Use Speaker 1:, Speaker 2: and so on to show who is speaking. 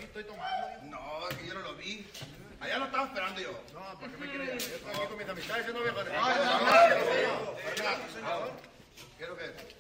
Speaker 1: estoy tomando.
Speaker 2: No, es que yo no lo vi. Allá lo estaba esperando yo.
Speaker 1: No, ¿por qué me quiere ir? Yo estoy aquí con mis amistades siendo viejo.
Speaker 2: Quiero que